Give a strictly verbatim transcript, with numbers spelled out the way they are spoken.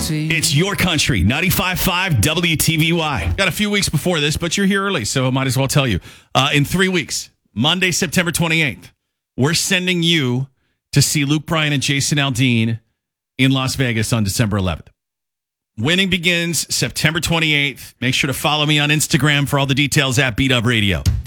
It's your country, ninety-five point five W T V Y. Got a few weeks before this, but you're here early, so I might as well tell you. Uh, in three weeks, Monday, September twenty-eighth, we're sending you to see Luke Bryan and Jason Aldean in Las Vegas on December eleventh. Winning begins September twenty-eighth. Make sure to follow me on Instagram for all the details at B-Dub Radio.